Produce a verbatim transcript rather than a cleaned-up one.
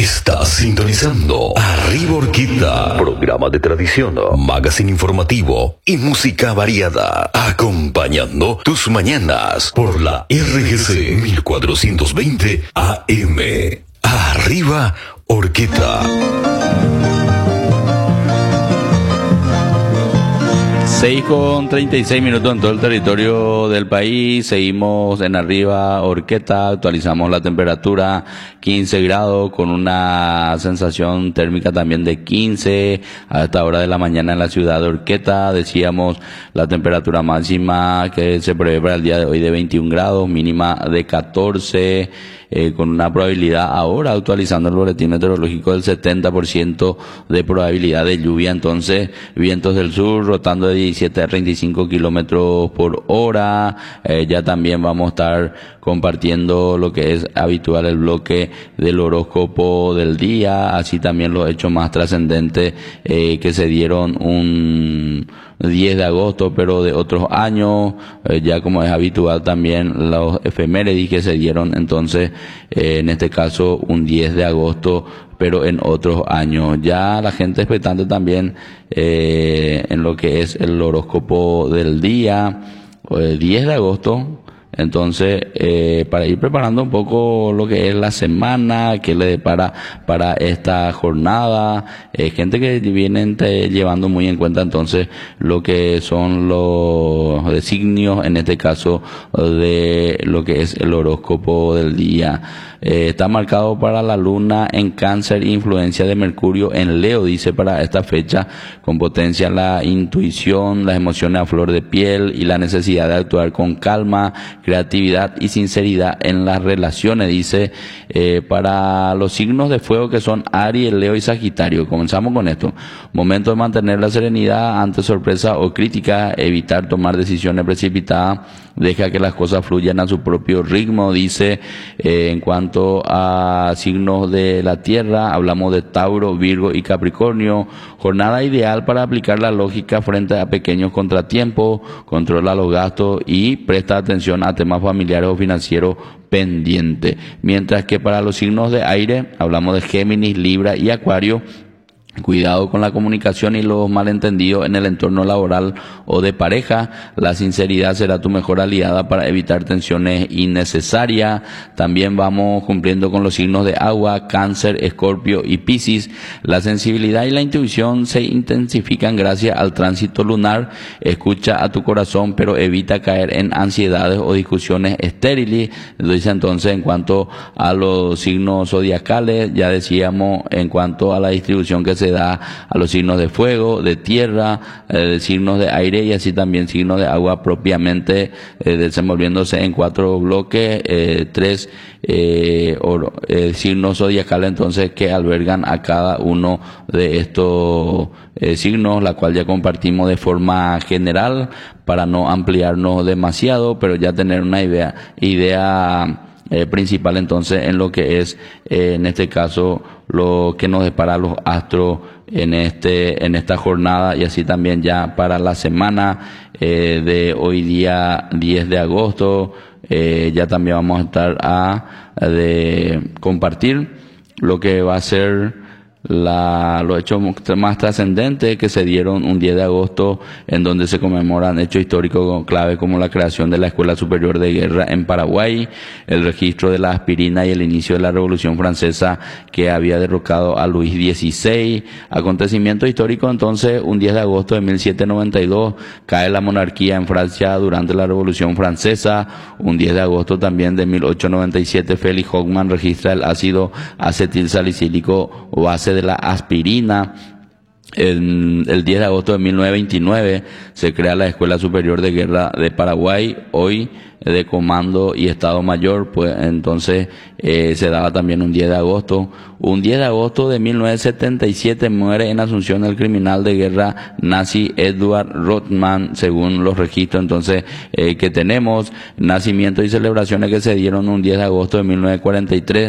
Estás sintonizando Arriba Orquídea, programa de tradición, magazine informativo y música variada, acompañando tus mañanas por la R G C mil cuatrocientos veinte A M. Arriba Orquídea. seis con treinta y seis minutos en todo el territorio del país. Seguimos en Arriba Orquídea, actualizamos la temperatura quince grados con una sensación térmica también de quince a esta hora de la mañana en la ciudad de Orquídea. Decíamos la temperatura máxima que se prevé para el día de hoy de veintiún grados, mínima de catorce, eh, con una probabilidad ahora, actualizando el boletín meteorológico, del setenta por ciento de probabilidad de lluvia. Entonces, vientos del sur rotando de diecisiete a treinta y cinco kilómetros por hora. Eh, ya también vamos a estar compartiendo lo que es habitual, el bloque del horóscopo del día, así también los hechos más trascendentes eh, que se dieron un diez de agosto, pero de otros años, eh, ya como es habitual también los efemérides que se dieron, entonces eh, en este caso un diez de agosto, pero en otros años. Ya la gente expectante también eh, en lo que es el horóscopo del día, eh, diez de agosto. Entonces, eh, para ir preparando un poco lo que es la semana, que le depara para esta jornada, eh, gente que vienen te, llevando muy en cuenta entonces lo que son los designios, en este caso de lo que es el horóscopo del día. Eh, está marcado para la luna en Cáncer, influencia de Mercurio en Leo, dice para esta fecha, con potencia la intuición, las emociones a flor de piel y la necesidad de actuar con calma, creatividad y sinceridad en las relaciones, dice eh, para los signos de fuego que son Aries, Leo y Sagitario. Comenzamos con esto. Momento de mantener la serenidad ante sorpresa o crítica, evitar tomar decisiones precipitadas, deja que las cosas fluyan a su propio ritmo, dice eh, en cuanto a signos de la tierra, hablamos de Tauro, Virgo y Capricornio. Jornada ideal para aplicar la lógica frente a pequeños contratiempos, controla los gastos y presta atención a temas familiares o financieros pendientes. Mientras que para los signos de aire, hablamos de Géminis, Libra y Acuario. Cuidado con la comunicación y los malentendidos en el entorno laboral o de pareja. La sinceridad será tu mejor aliada para evitar tensiones innecesarias. También vamos cumpliendo con los signos de agua, Cáncer, Escorpio y Piscis. La sensibilidad y la intuición se intensifican gracias al tránsito lunar. Escucha a tu corazón, pero evita caer en ansiedades o discusiones estériles. Lo dice entonces en cuanto a los signos zodiacales. Ya decíamos en cuanto a la distribución que se da a los signos de fuego, de tierra, eh, de signos de aire y así también signos de agua propiamente, eh, desenvolviéndose en cuatro bloques, eh, tres eh, or, eh, signos zodiacales entonces que albergan a cada uno de estos eh, signos, la cual ya compartimos de forma general para no ampliarnos demasiado, pero ya tener una idea, idea Eh, principal entonces en lo que es eh, en este caso lo que nos depara los astros en este en esta jornada y así también ya para la semana eh, de hoy día diez de agosto. Eh, ya también vamos a estar a, a de compartir lo que va a ser La, los hechos más trascendentes que se dieron un diez de agosto, en donde se conmemoran hechos históricos clave como la creación de la Escuela Superior de Guerra en Paraguay, el registro de la aspirina y el inicio de la Revolución Francesa que había derrocado a Luis dieciséis. Acontecimiento histórico entonces, un diez de agosto de mil setecientos noventa y dos, cae la monarquía en Francia durante la Revolución Francesa. Un diez de agosto también de mil ochocientos noventa y siete, Felix Hoffmann registra el ácido acetil salicílico base de la aspirina. El, el diez de agosto de mil novecientos veintinueve se crea la Escuela Superior de Guerra de Paraguay, hoy de Comando y Estado Mayor, pues entonces eh, se daba también un diez de agosto. Un diez de agosto de mil novecientos setenta y siete muere en Asunción el criminal de guerra nazi Edward Rothman, según los registros entonces eh, que tenemos. Nacimientos y celebraciones que se dieron un diez de agosto de mil novecientos cuarenta y tres.